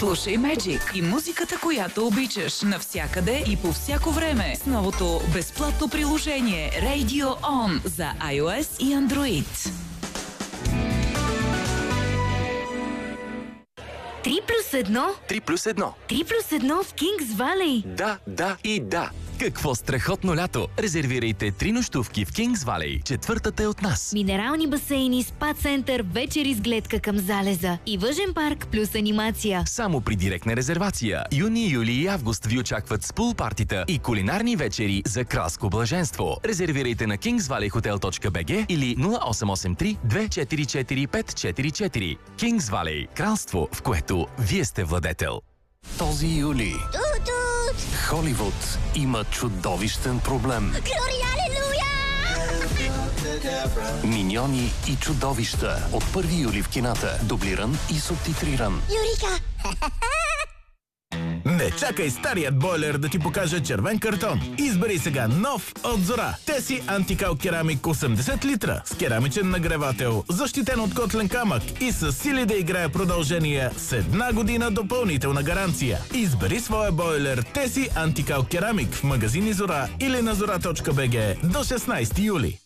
Слушай Magic и музиката, която обичаш, навсякъде и по всяко време с новото безплатно приложение Radio On за iOS и Android. 3+1? 3+1. 3+1 в Кингс Валей. Да и да. Какво страхотно лято! Резервирайте 3 нощувки в Кингс Валей. Четвъртата е от нас. Минерални басейни, спа център, вечери с гледка към залеза и въжен парк плюс анимация. Само при директна резервация. Юни, юли и август ви очакват с пул партита и кулинарни вечери за кралско блаженство. Резервирайте на kingsvalleyhotel.bg или 0883 244 544. Кингс Валей. Кралство, в което вие сте владетел. Този юли Холивуд има чудовищен проблем. Глория, алелуя! Миньони и чудовища от 1 юли в кината. Дублиран и субтитриран. Юрика! Не чакай старият бойлер да ти покаже червен картон. Избери сега нов от Зора. Теси антикал керамик 80 литра с керамичен нагревател, защитен от котлен камък и с сили да играе продължение с 1 година допълнителна гаранция. Избери своя бойлер Теси антикал керамик в магазини Зора или на zora.bg до 16 юли.